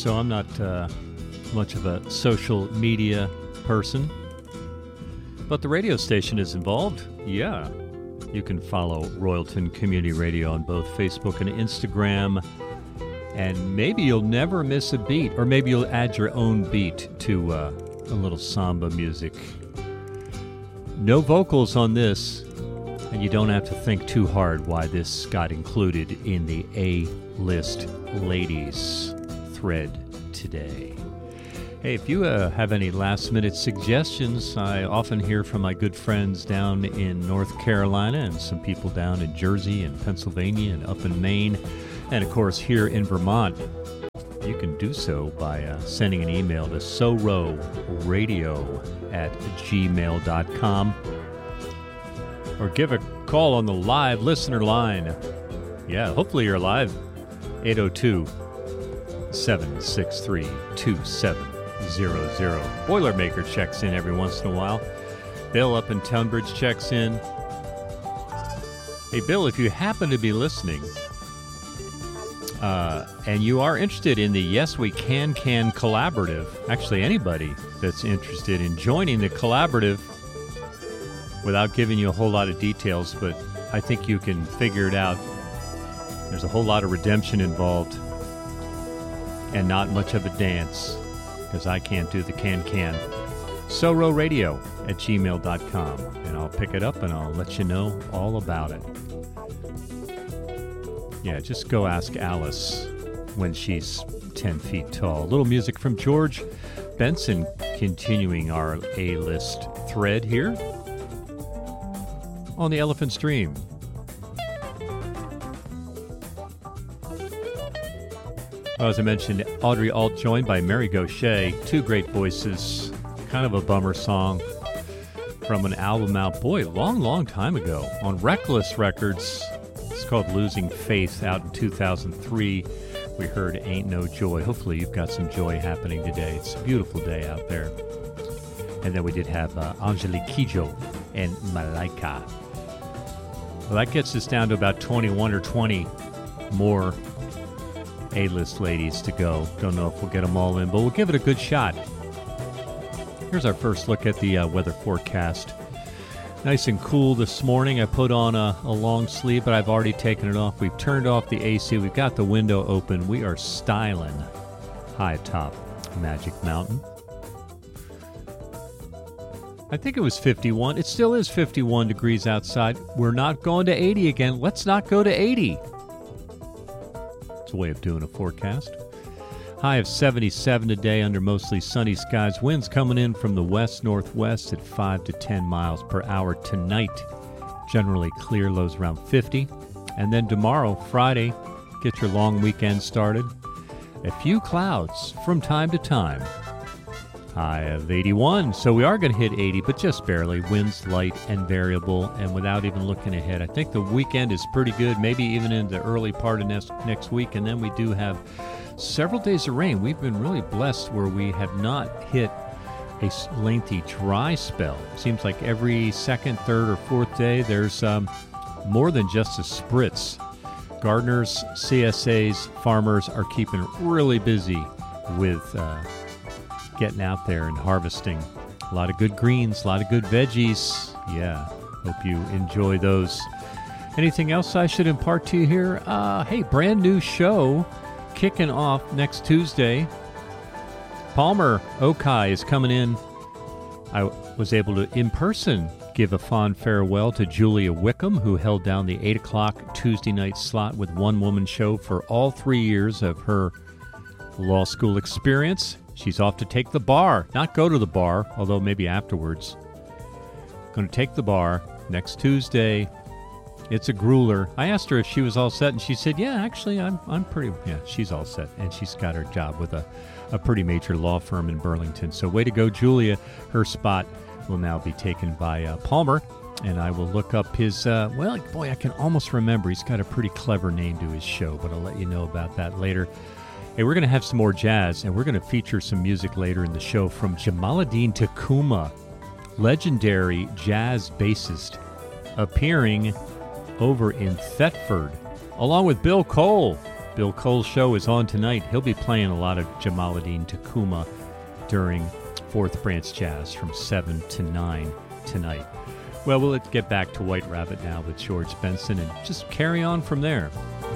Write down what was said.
so I'm not much of a social media person. But the radio station is involved. Yeah. You can follow Royalton Community Radio on both Facebook and Instagram. And maybe you'll never miss a beat, or maybe you'll add your own beat to a little samba music. No vocals on this, and you don't have to think too hard why this got included in the A-List Ladies thread today. Hey, if you have any last-minute suggestions, I often hear from my good friends down in North Carolina and some people down in Jersey and Pennsylvania and up in Maine, and of course here in Vermont. You can do so by sending an email to sororadio@gmail.com or give a call on the live listener line. Yeah, hopefully you're live. 802-763-2700. Boilermaker checks in every once in a while. Bill up in Tunbridge checks in. Hey, Bill, if you happen to be listening, and you are interested in the Yes We Can collaborative, actually anybody that's interested in joining the collaborative, without giving you a whole lot of details, but I think you can figure it out. There's a whole lot of redemption involved and not much of a dance, because I can't do the can. sororadio@gmail.com, and I'll pick it up and I'll let you know all about it. Yeah, just go ask Alice when she's 10 feet tall. A little music from George Benson, continuing our A-list thread here on the Elephant Stream. As I mentioned, Audrey Alt joined by Mary Gauthier, two great voices, kind of a bummer song from an album out, boy, long time ago, on Reckless Records. It's called Losing Faith, out in 2003. We heard Ain't No Joy. Hopefully you've got some joy happening today. It's a beautiful day out there. And then we did have Angelique Kidjo and Malaika. Well, that gets us down to about 21 or 20 more A-list ladies to go. Don't know if we'll get them all in, but we'll give it a good shot. Here's our first look at the weather forecast. Nice and cool this morning. I put on a long sleeve, but I've already taken it off. We've turned off the AC. We've got the window open. We are styling high atop Magic Mountain. I think it was 51. It still is 51 degrees outside. We're not going to 80 again. Let's not go to 80. It's a way of doing a forecast. High of 77 today under mostly sunny skies. Winds coming in from the west-northwest at 5 to 10 miles per hour tonight. Generally clear, lows around 50. And then tomorrow, Friday, get your long weekend started. A few clouds from time to time. High of 81. So we are going to hit 80, but just barely. Winds light and variable. And without even looking ahead, I think the weekend is pretty good, maybe even in the early part of next week. And then we do have several days of rain. We've been really blessed where we have not hit a lengthy dry spell. Seems like every second, third, or fourth day there's more than just a spritz. Gardeners, CSAs, farmers are keeping really busy with getting out there and harvesting. A lot of good greens, a lot of good veggies. Yeah, hope you enjoy those. Anything else I should impart to you here? Hey, brand new show kicking off next Tuesday. Palmer Okai is coming in. I was able to, in person, give a fond farewell to Julia Wickham, who held down the 8 o'clock Tuesday night slot with One Woman Show for all 3 years of her law school experience. She's off to take the bar. Not go to the bar, although maybe afterwards. Going to take the bar next Tuesday. It's a grueler. I asked her if she was all set, and she said, yeah, actually, I'm pretty, yeah, she's all set. And she's got her job with a pretty major law firm in Burlington. So way to go, Julia. Her spot will now be taken by Palmer, and I will look up his, well, boy, I can almost remember. He's got a pretty clever name to his show, but I'll let you know about that later. Hey, we're going to have some more jazz, and we're going to feature some music later in the show from Jamaaladeen Tacuma, legendary jazz bassist, appearing over in Thetford, along with Bill Cole. Bill Cole's show is on tonight. He'll be playing a lot of Jamaaladeen Tacuma during Fourth Branch Jazz from 7 to 9 tonight. Well, we'll get back to White Rabbit now with George Benson and just carry on from there.